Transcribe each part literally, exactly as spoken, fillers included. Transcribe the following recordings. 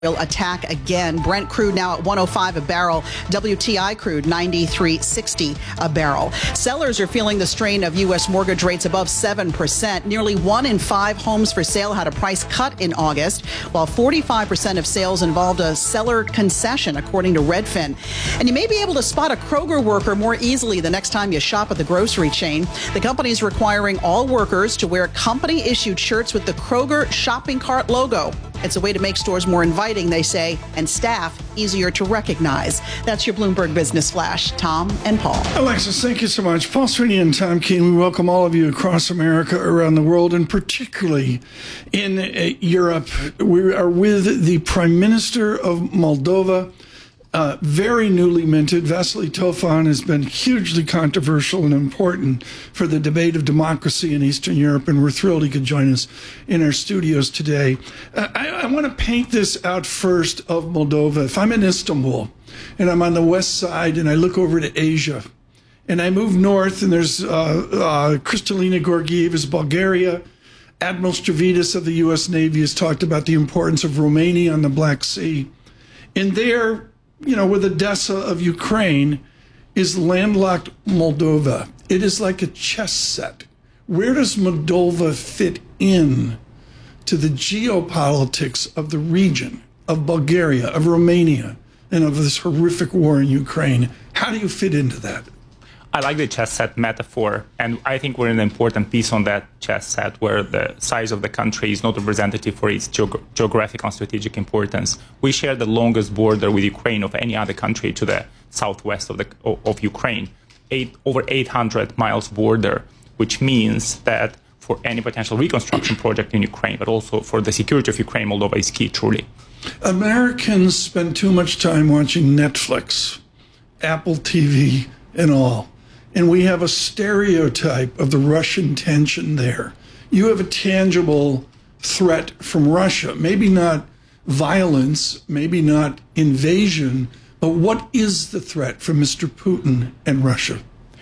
attack again. Brent crude now at one oh five a barrel. W T I crude ninety-three sixty a barrel. Sellers are feeling the strain of U S mortgage rates above seven percent. Nearly one in five homes for sale had a price cut in August, while forty-five percent of sales involved a seller concession, according to Redfin. And you may be able to spot a Kroger worker more easily the next time you shop at the grocery chain. The company is requiring all workers to wear company-issued shirts with the Kroger shopping cart logo. It's a way to make stores more inviting, they say, and staff easier to recognize. That's your Bloomberg Business Flash. Tom and Paul. Alexis, thank you so much. Paul Sweeney and Tom Keene, we welcome all of you across America, around the world, and particularly in uh, Europe. We are with the Prime Minister of Moldova, Uh, very newly minted. Vasily Tofan has been hugely controversial and important for the debate of democracy in Eastern Europe, and we're thrilled he could join us in our studios today. Uh, I, I want to paint this out first of Moldova. If I'm in Istanbul and I'm on the west side and I look over to Asia and I move north and there's uh, uh, Kristalina Georgieva, Bulgaria, Admiral Stavridis of the U S Navy has talked about the importance of Romania on the Black Sea. And there, you know, with Odessa of Ukraine, is landlocked Moldova. It is like a chess set. Where does Moldova fit in to the geopolitics of the region, of Bulgaria, of Romania, and of this horrific war in Ukraine? How do you fit into that? I like the chess set metaphor, and I think we're in an important piece on that chess set where the size of the country is not representative for its geog- geographic and strategic importance. We share the longest border with Ukraine of any other country to the southwest of, the, of Ukraine, Eight, over eight hundred miles border, which means that for any potential reconstruction project in Ukraine, but also for the security of Ukraine, Moldova is key, truly. Americans spend too much time watching Netflix, Apple T V, and all. And we have a stereotype of the Russian tension there. You have a tangible threat from Russia, maybe not violence, maybe not invasion, but what is the threat from Mister Putin and Russia?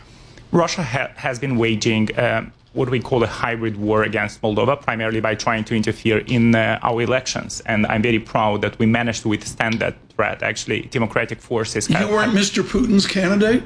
Russia ha- has been waging um, what we call a hybrid war against Moldova, primarily by trying to interfere in uh, our elections. And I'm very proud that we managed to withstand that threat. Actually, democratic forces have... You weren't Mister Putin's candidate?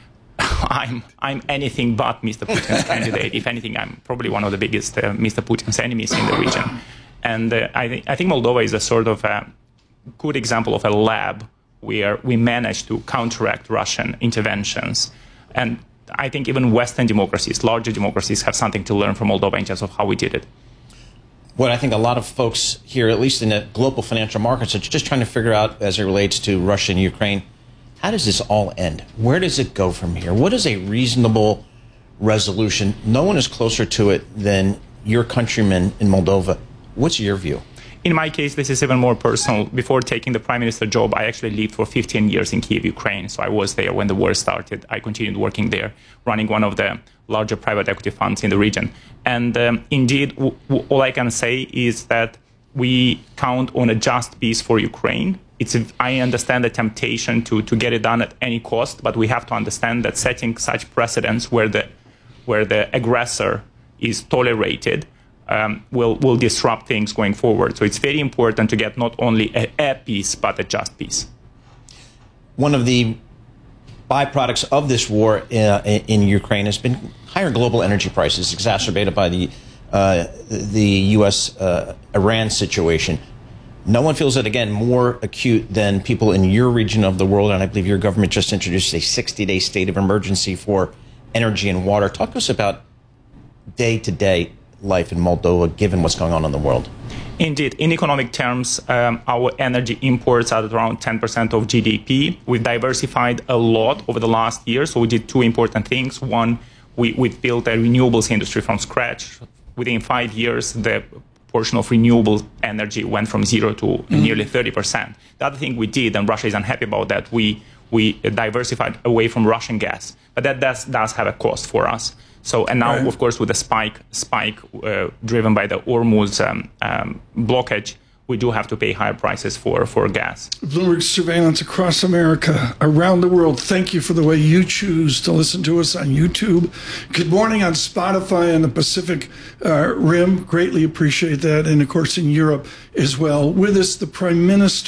I'm I'm anything but Mister Putin's candidate. If anything, I'm probably one of the biggest uh, Mister Putin's enemies in the region. And uh, I, th- I think Moldova is a sort of a good example of a lab where we managed to counteract Russian interventions. And I think even Western democracies, larger democracies, have something to learn from Moldova in terms of how we did it. What I think a lot of folks here, at least in the global financial markets, are just trying to figure out as it relates to Russia and Ukraine. How does this all end? Where does it go from here? What is a reasonable resolution? No one is closer to it than your countrymen in Moldova. What's your view? In my case, this is even more personal. Before taking the prime minister job, I actually lived for fifteen years in Kiev, Ukraine. So I was there when the war started. I continued working there, running one of the larger private equity funds in the region. And um, indeed, w- w- all I can say is that we count on a just peace for Ukraine. It's a, I understand the temptation to, to get it done at any cost, but we have to understand that setting such precedents where the where the aggressor is tolerated um, will will disrupt things going forward. So it's very important to get not only a, a peace, but a just peace. One of the byproducts of this war uh, in Ukraine has been higher global energy prices, exacerbated by the uh, the U S uh, Iran situation. No one feels it, again, more acute than people in your region of the world, and I believe your government just introduced a sixty-day state of emergency for energy and water. Talk to us about day-to-day life in Moldova, given what's going on in the world. Indeed. In economic terms, um, our energy imports are at around ten percent of G D P. We've diversified a lot over the last year, so we did two important things. One, we, we built a renewables industry from scratch. Within five years, the portion of renewable energy went from zero to mm-hmm. nearly thirty percent. The other thing we did, and Russia is unhappy about that, we we diversified away from Russian gas. But that does, does have a cost for us. So, and now, right. of course, with the spike spike uh, driven by the Hormuz um, um, blockage, we do have to pay higher prices for, for gas. Bloomberg surveillance across America, around the world. Thank you for the way you choose to listen to us on YouTube. Good morning on Spotify and the Pacific uh, Rim. Greatly appreciate that. And of course in Europe as well. With us, the Prime Minister